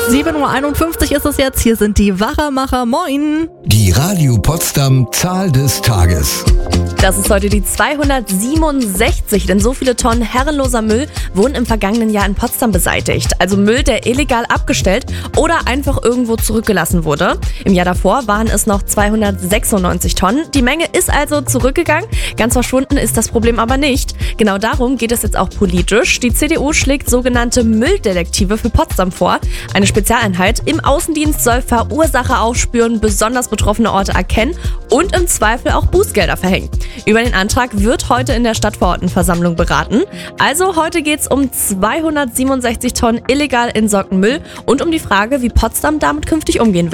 7:51 Uhr ist es jetzt. Hier sind die Wachermacher. Moin! Die Radio Potsdam Zahl des Tages. Das ist heute die 267, denn so viele Tonnen herrenloser Müll wurden im vergangenen Jahr in Potsdam beseitigt. Also Müll, der illegal abgestellt oder einfach irgendwo zurückgelassen wurde. Im Jahr davor waren es noch 296 Tonnen. Die Menge ist also zurückgegangen. Ganz verschwunden ist das Problem aber nicht. Genau darum geht es jetzt auch politisch. Die CDU schlägt sogenannte Mülldetektive für Potsdam vor. Eine Spezialeinheit im Außendienst soll Verursacher aufspüren, besonders betroffene Orte erkennen und im Zweifel auch Bußgelder verhängen. Über den Antrag wird heute in der Stadtverordnetenversammlung beraten. Also heute geht es um 267 Tonnen illegal entsorgten Müll und um die Frage, wie Potsdam damit künftig umgehen will.